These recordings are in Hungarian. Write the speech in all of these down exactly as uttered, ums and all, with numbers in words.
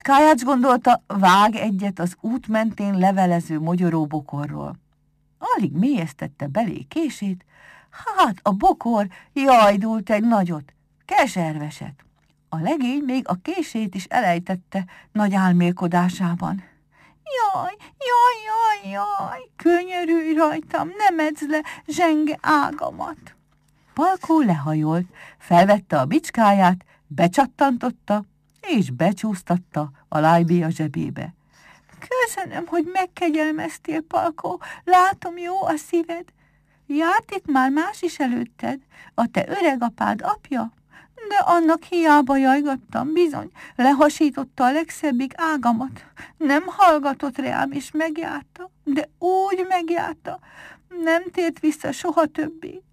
Kályács gondolta, vág egyet az út mentén levelező mogyoró bokorról. Alig mélyeztette belé kését, hát a bokor jajdult egy nagyot, keserveset. A legény még a kését is elejtette nagy álmélkodásában. Jaj, jaj, jaj, jaj, könyörülj rajtam, nem edz le zsenge ágamat. Palkó lehajolt, felvette a bicskáját, becsattantotta, és becsúsztatta a lájbéja zsebébe. Köszönöm, hogy megkegyelmeztél, Palkó, látom, jó a szíved. Járt itt már más is előtted, a te öregapád apja? De annak hiába jajgattam, bizony, lehasította a legszebbik ágamat. Nem hallgatott rám, és megjárta, de úgy megjárta, nem tért vissza soha többé.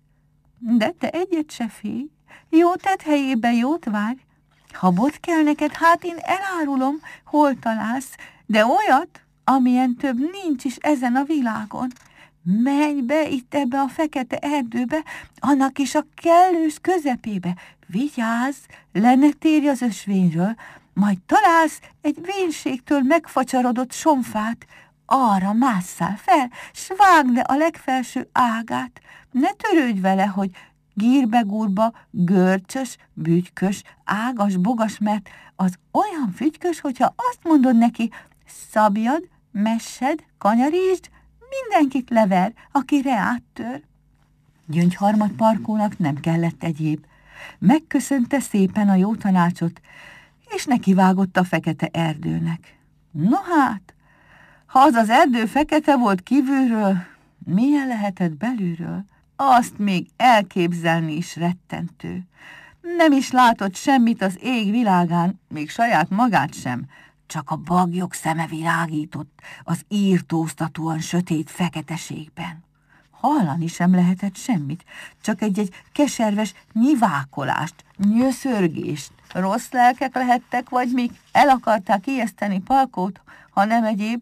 De te egyet se félj, jó tett helyébe jót várj. Ha bot kell neked, hát én elárulom, hol találsz, de olyat, amilyen több nincs is ezen a világon. Menj be itt ebbe a fekete erdőbe, annak is a kellős közepébe. Vigyázz, le ne térj az ösvényről, majd találsz egy vénségtől megfacsarodott somfát, arra másszál fel, s vágd le a legfelső ágát. Ne törődj vele, hogy gírbe-gurba, görcsös, bütykös, ágas, bogas, mert az olyan fügykös, hogyha azt mondod neki, szabjad, messed, kanyarítsd, mindenkit lever, aki reát tör. Gyöngyharmad Palkónak nem kellett egyéb. Megköszönte szépen a jó tanácsot, és nekivágott a fekete erdőnek. No hát, ha az az erdő fekete volt kívülről, milyen lehetett belülről? Azt még elképzelni is rettentő. Nem is látott semmit az ég világán, még saját magát sem, csak a baglyok szeme világított az írtóztatóan sötét feketeségben. Hallani sem lehetett semmit, csak egy-egy keserves nyivákolást, nyöszörgést. Rossz lelkek lehettek, vagy még el akarták ijeszteni Palkót, ha nem egyéb,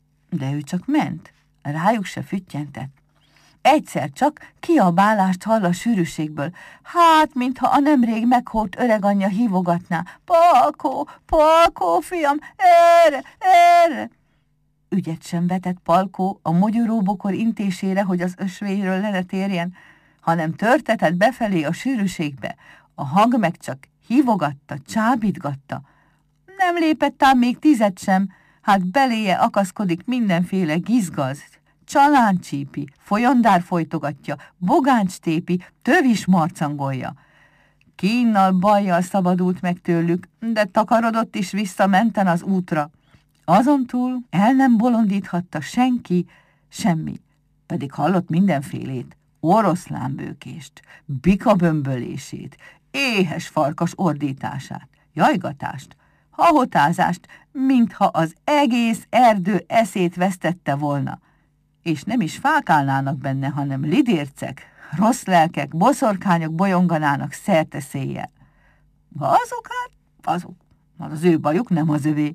de ő csak ment, rájuk se füttyentett. Egyszer csak kiabálást hall a sűrűségből, hát, mintha a nemrég meghólt öreganyja hívogatná. Palkó, Palkó, fiam, erre, erre! Ügyet sem vetett Palkó a mogyoróbokor intésére, hogy az ösvényről le ne térjen, hanem törtetett befelé a sűrűségbe. A hang meg csak hívogatta, csábítgatta. Nem lépett ám még tizet sem, hát beléje akaszkodik mindenféle gizgaz, csaláncsípi, folyondár folytogatja, bogáncs tépi, tövis marcangolja. Kínnal, bajjal szabadult meg tőlük, de takarodott is vissza menten az útra. Azon túl el nem bolondíthatta senki, semmi, pedig hallott mindenfélét, oroszlánbőkést, bikabömbölését, éhes farkas ordítását, jajgatást, hahotázást, mintha az egész erdő eszét vesztette volna. És nem is fák állnának benne, hanem lidércek, rossz lelkek, boszorkányok bolyonganának szerte széjjel. Azok hát, azok, az ő bajuk, nem az övé.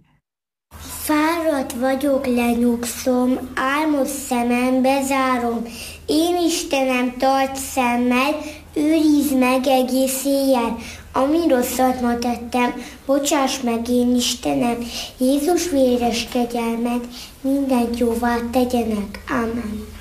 Fáradt vagyok, lenyugszom, álmos szemem bezárom. Én Istenem, tarts szemmel, őrizd meg egész éjjel. Ami rosszat ma tettem, bocsáss meg én Istenem, Jézus véres kegyelmed mindent jóvá tegyenek. Amen.